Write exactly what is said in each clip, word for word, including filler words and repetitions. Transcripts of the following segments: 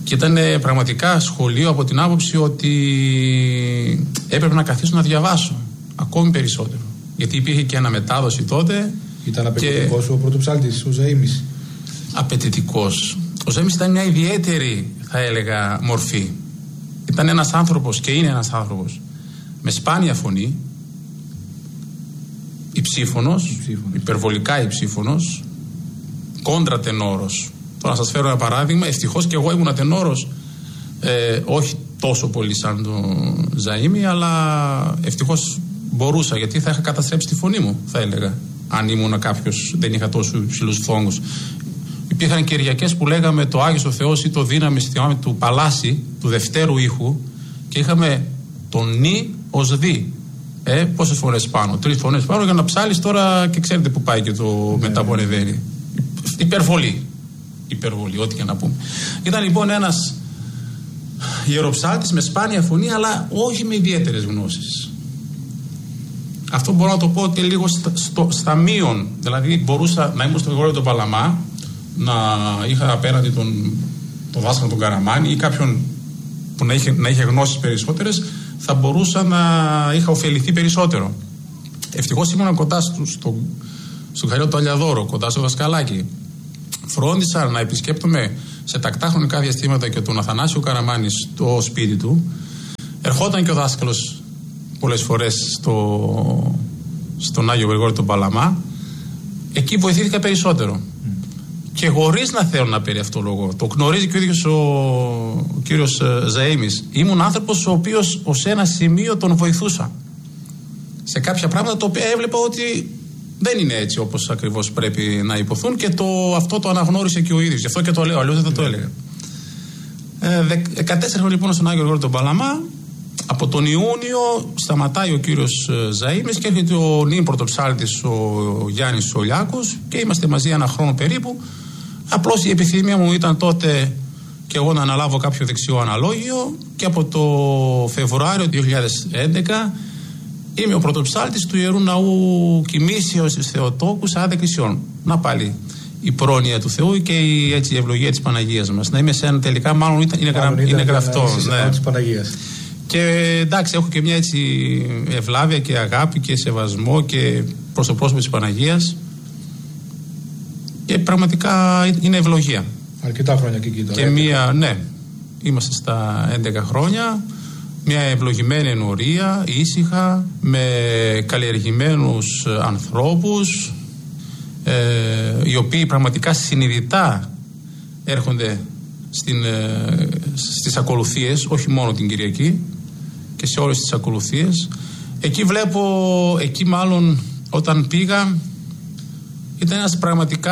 Και ήταν πραγματικά σχολείο από την άποψη ότι έπρεπε να καθίσω να διαβάσω ακόμη περισσότερο. Γιατί υπήρχε και αναμετάδοση τότε. Ήταν απαιτητικός και... ο πρωτοψάλτης, ο Ζαΐμις. Απαιτητικός. Ο Ζαΐμις ήταν μια ιδιαίτερη, θα έλεγα, μορφή. Ήταν ένας άνθρωπος και είναι ένας άνθρωπος με σπάνια φωνή, υψίφωνος, υψίφωνος. υπερβολικά υψίφωνος, κόντρα τενόρος. Τώρα να σας φέρω ένα παράδειγμα. Ευτυχώς και εγώ ήμουν τενόρος, ε, όχι τόσο πολύ σαν τον Ζαΐμι, αλλά ευτυχώς μπορούσα, γιατί θα είχα καταστρέψει τη φωνή μου, θα έλεγα, αν ήμουν κάποιος, δεν είχα τόσο υψηλούς φόγκους. Υπήρχαν Κυριακές που λέγαμε το Άγιος ο Θεός ή το δύναμη θυμάμαι, του Παλάση, του δευτέρου ήχου, και είχαμε τον νι ως δι. Ε, πόσες φορές πάνω, τρεις φορές πάνω, για να ψάλεις τώρα, και ξέρετε που πάει και το ναι. μετά που ανεβαίνει. Υπερβολή. Υπερβολή, ό,τι και να πούμε. Ήταν λοιπόν ένας ιεροψάλτης με σπάνια φωνή, αλλά όχι με ιδιαίτερες γνώσεις. Αυτό μπορώ να το πω ότι λίγο στα, στο, στα μείον. Δηλαδή μπορούσα να ήμουν στο Γρηγόριο τον Παλαμά, να είχα απέναντι τον, τον δάσκαλο τον Καραμάνη ή κάποιον που να είχε, να είχε γνώσεις περισσότερες, θα μπορούσα να είχα ωφεληθεί περισσότερο. Ευτυχώς ήμουν κοντά στο, στο, στο Χαριό του Αλιαδόρο, κοντά στο δασκαλάκι. Φρόντισα να επισκέπτομαι σε τακτά χρονικά διαστήματα και τον Αθανάσιο Καραμάνη στο σπίτι του. Ερχόταν και ο δάσκαλος πολλές φορές στο, στον Άγιο Γρηγόριο τον Παλαμά. Εκεί βοηθήθηκα περισσότερο. Mm. Και χωρίς να θέλω να περί αυτό λόγο. Το γνωρίζει και ο ίδιος ο, ο κύριος Ζαΐμις. Ήμουν άνθρωπος ο οποίος ως ένα σημείο τον βοηθούσα σε κάποια πράγματα τα οποία έβλεπα ότι δεν είναι έτσι όπως ακριβώς πρέπει να υποθούν, και το, αυτό το αναγνώρισε και ο ίδιος. Γι' αυτό και το λέω, αλλιώς δεν θα το έλεγα. Ε, δεκατέσσερα χρόνια λοιπόν στον Άγιο Γρηγόριο τον Παλαμά. Από τον Ιούνιο σταματάει ο κύριος Ζαΐμις και έρχεται ο νυν πρωτοψάλτης ο Γιάννης Ολιάκος και είμαστε μαζί ένα χρόνο περίπου. Απλώς η επιθυμία μου ήταν τότε και εγώ να αναλάβω κάποιο δεξιό αναλόγιο, και από το Φεβρουάριο δύο χιλιάδες έντεκα είμαι ο πρωτοψάλτης του Ιερού Ναού Κοιμήσεως της Θεοτόκου Σαράντα Εκκλησιών. Να πάλι η πρόνοια του Θεού και η, έτσι, η ευλογία της Παναγίας μας. Να είμαι σε ένα τελικά, μάλλον ήταν, είναι, γρα, είναι γραφτό. Ναι. Της Παναγίας. Και εντάξει, έχω και μια έτσι ευλάβεια και αγάπη και σεβασμό και προς το πρόσωπο της Παναγίας. Και πραγματικά είναι ευλογία. Αρκετά χρόνια και εκεί τώρα. Και μία, ναι, είμαστε στα έντεκα χρόνια. Μια ευλογημένη ενορία, ήσυχα, με καλλιεργημένους ανθρώπους, ε, οι οποίοι πραγματικά συνειδητά έρχονται στην, ε, στις ακολουθίες, όχι μόνο την Κυριακή, και σε όλες τις ακολουθίες. Εκεί βλέπω, εκεί μάλλον όταν πήγα, ήταν ένας πραγματικά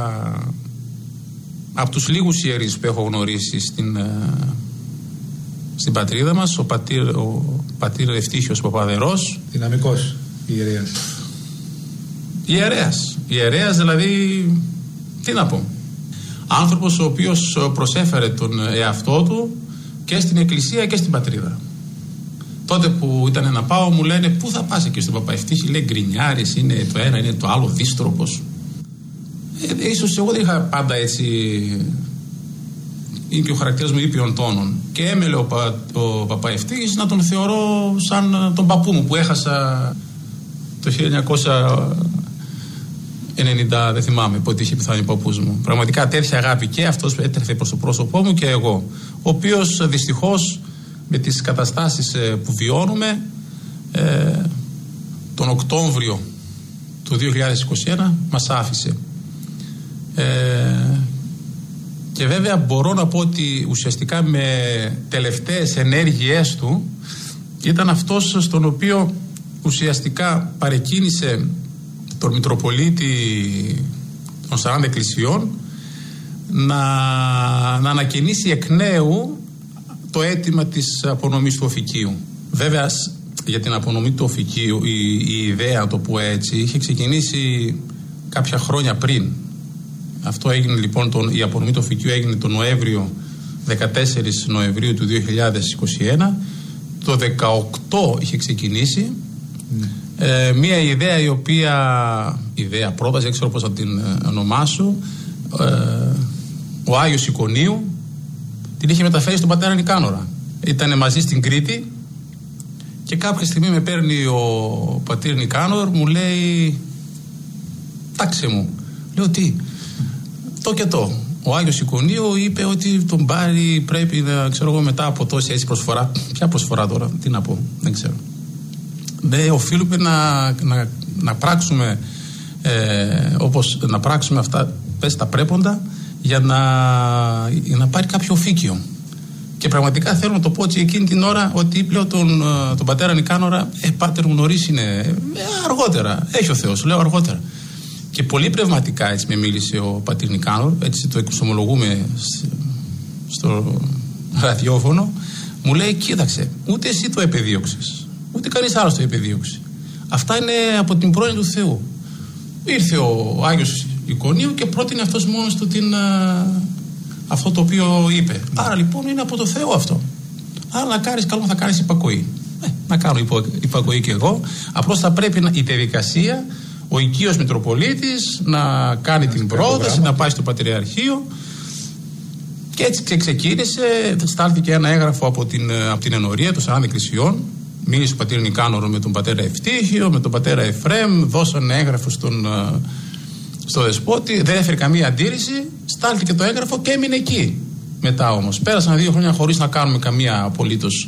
από τους λίγους ιερείς που έχω γνωρίσει στην, στην πατρίδα μας, ο πατήρ, ο πατήρ Ευτύχιος Παπαδερός. Δυναμικός ιερέας. Ιερέας. Ιερέας δηλαδή, τι να πω. Άνθρωπος ο οποίος προσέφερε τον εαυτό του και στην εκκλησία και στην πατρίδα. Τότε που ήταν να πάω μου λένε πού θα πας εκεί στον Παπαευτύχη, λέει γκρινιάρης, είναι το ένα είναι το άλλο, δύστροπος. Ε, ίσως εγώ δεν είχα πάντα έτσι, είναι και ο χαρακτήρας μου ήπιων τόνων, και έμελε ο, Πα, ο Παπαευτύχης να τον θεωρώ σαν τον παππού μου που έχασα το χίλια εννιακόσια ενενήντα, δεν θυμάμαι πότε είχε πεθάνει ο παππούς μου. Πραγματικά τέτοια αγάπη και αυτός έτρεφε προς το πρόσωπό μου και εγώ, ο οποίος δυστυχώς με τις καταστάσεις που βιώνουμε ε, τον Οκτώβριο του δύο χιλιάδες είκοσι ένα μας άφησε. Ε, και βέβαια μπορώ να πω ότι ουσιαστικά με τελευταίες ενέργειές του ήταν αυτός στον οποίο ουσιαστικά παρεκκίνησε τον Μητροπολίτη των σαράντα Εκκλησιών να, να ανακαινήσει εκ νέου το αίτημα της απονομής του οφικίου. Βέβαια για την απονομή του οφικίου η, η ιδέα, το που έτσι, είχε ξεκινήσει κάποια χρόνια πριν. Αυτό έγινε λοιπόν, τον, η απονομή του οφικίου έγινε τον Νοέμβριο, δεκατέσσερις Νοεμβρίου του δύο χιλιάδες είκοσι ένα. Το δεκαοκτώ είχε ξεκινήσει mm. ε, μια ιδέα η οποία, ιδέα πρόταση, δεν ξέρω πώς θα την ονομάσω, ε, ο Άγιος Εικονίου, την είχε μεταφέρει στον πατέρα Νικάνορα. Ήτανε μαζί στην Κρήτη και κάποια στιγμή με παίρνει ο πατήρ Νικάνορ, μου λέει, τάξε μου. Λέω τι, το και το. Ο Άγιος Εικονίου είπε ότι τον πάρει, πρέπει να, ξέρω εγώ, μετά από τόση έτσι προσφορά. Ποια προσφορά τώρα, τι να πω, δεν ξέρω. Δεν οφείλουμε να, να, να πράξουμε ε, όπως να πράξουμε αυτά, πες, τα πρέποντα για να, για να πάρει κάποιο οφίκιο. Και πραγματικά θέλω να το πω έτσι εκείνη την ώρα ότι λέω τον, τον πατέρα Νικάνορα, ε, πάτερ μου, νωρίς είναι, ε, αργότερα, έχει ο Θεός, λέω αργότερα. Και πολύ πνευματικά έτσι με μίλησε ο πατήρ Νικάνορ, έτσι το εξομολογούμε στο ραδιόφωνο, μου λέει, κοίταξε, ούτε εσύ το επεδίωξες, ούτε κανείς άλλος το επεδίωξε. Αυτά είναι από την πρόνοια του Θεού. Ήρθε ο Άγιος Εικονίου και πρότεινε αυτός μόνος του την, α, αυτό το οποίο είπε. Άρα λοιπόν είναι από το Θεό αυτό. Άρα να κάνεις καλό, θα κάνεις υπακοή. Ε, να κάνω υπο, υπακοή και εγώ. Απλώς θα πρέπει να, η διαδικασία, ο οικείος Μητροπολίτης να κάνει την πρόταση, να πάει στο Πατριαρχείο. Και έτσι ξεκίνησε, στάλθηκε ένα έγγραφο από την, από την ενορία των σαράντα εκκλησιών. Μίλησε ο πατήρ Νικάνορο με τον πατέρα Ευτύχιο, με τον πατέρα Εφρέμ, δώσανε έγγραφο στον, στο δεσπότη, δεν έφερε καμία αντίρρηση, στάλθηκε το έγγραφο και έμεινε εκεί. Μετά όμως, πέρασαν δύο χρόνια χωρίς να κάνουμε καμία απολύτως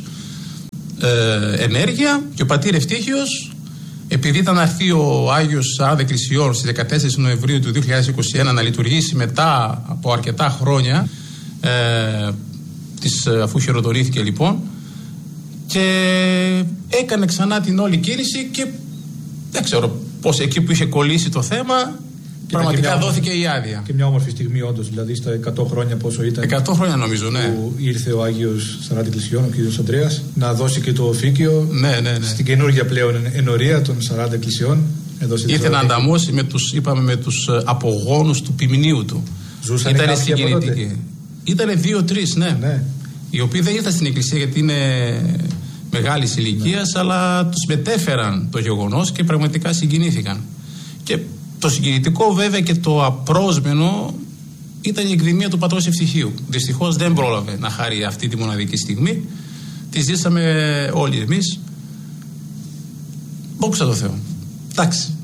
ε, ενέργεια και ο πατήρ Ευτύχιος, επειδή ήταν να έρθει ο Άγιος σαράντα Εκκλησιών στις δεκατέσσερις Νοεμβρίου του δύο χιλιάδες είκοσι ένα να λειτουργήσει μετά από αρκετά χρόνια, ε, της, αφού χειροτονήθηκε λοιπόν, και έκανε ξανά την όλη κίνηση και δεν ξέρω πώς εκεί που είχε κολλήσει το θέμα και πραγματικά μια, δόθηκε η άδεια. Και μια όμορφη στιγμή όντως, δηλαδή στα εκατό χρόνια πόσο ήταν. εκατό χρόνια νομίζω, ναι. Που ήρθε ο Άγιος σαράντα Εκκλησιών, ο κ. Ανδρέας, να δώσει και το οφίκιο, ναι, ναι, ναι, στην καινούργια πλέον ενορία των σαράντα Εκκλησιών. Ήρθε να ανταμώσει με τους, είπαμε, με τους απογόνους του ποιμνίου του. Ζούσαν Ήτανε συγκινητική. Ήτανε δύο-τρεις, ναι. ναι. Οι οποίοι δεν ήρθαν στην εκκλησία γιατί είναι μεγάλης ηλικίας, ναι, αλλά τους μετέφεραν το γεγονός και πραγματικά συγκινήθηκαν. Και το συγκινητικό βέβαια και το απρόσμενο ήταν η εκδημία του πατρός Ευτυχίου. Δυστυχώς δεν πρόλαβε να χαρεί αυτή τη μοναδική στιγμή. Τη ζήσαμε όλοι εμείς. Δόξα τω Θεώ. Εντάξει.